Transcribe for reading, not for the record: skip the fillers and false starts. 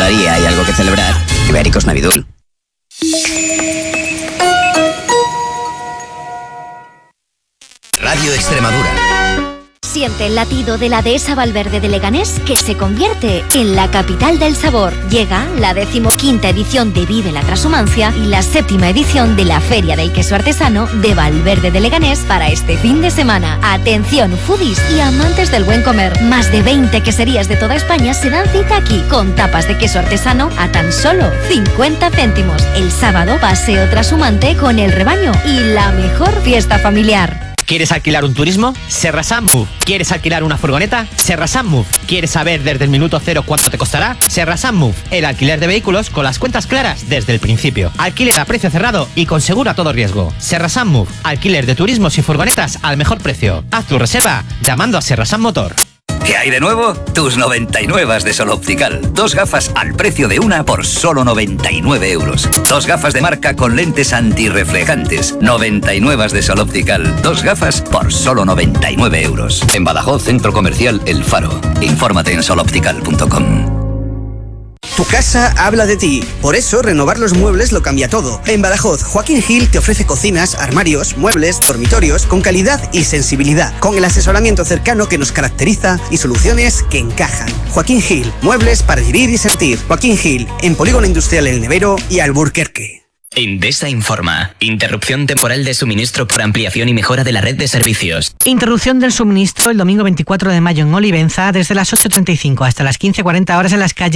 cada día hay algo que celebrar. Ibéricos Navidul. Radio Extremadura. Siente el latido de la dehesa Valverde de Leganés, que se convierte en la capital del sabor. Llega la 15ª edición de Vive la Trashumancia y la 7ª edición de la Feria del Queso Artesano de Valverde de Leganés para este fin de semana. Atención, foodies y amantes del buen comer. Más de 20 queserías de toda España se dan cita aquí, con tapas de queso artesano a tan solo 50 céntimos. El sábado, paseo trashumante con el rebaño y la mejor fiesta familiar. ¿Quieres alquilar un turismo? Serrasan Move. ¿Quieres alquilar una furgoneta? Serrasan Move. ¿Quieres saber desde el minuto cero cuánto te costará? Serrasan Move. El alquiler de vehículos con las cuentas claras desde el principio. Alquiler a precio cerrado y con seguro a todo riesgo. Serrasan Move. Alquiler de turismos y furgonetas al mejor precio. Haz tu reserva llamando a Serrasan Motor. ¿Qué hay de nuevo? Tus 99 de Sol Optical. 2 gafas al precio de una por solo 99 euros. 2 gafas de marca con lentes antirreflejantes. 99 de Sol Optical. 2 gafas por solo 99 euros. En Badajoz, Centro Comercial El Faro. Infórmate en soloptical.com. Tu casa habla de ti. Por eso, renovar los muebles lo cambia todo. En Badajoz, Joaquín Gil te ofrece cocinas, armarios, muebles, dormitorios con calidad y sensibilidad, con el asesoramiento cercano que nos caracteriza y soluciones que encajan. Joaquín Gil, muebles para vivir y sentir. Joaquín Gil, en Polígono Industrial El Nevero y Alburquerque. Endesa informa. Interrupción temporal de suministro por ampliación y mejora de la red de servicios. Interrupción del suministro el domingo 24 de mayo en Olivenza desde las 8:35 hasta las 15:40 horas en las calles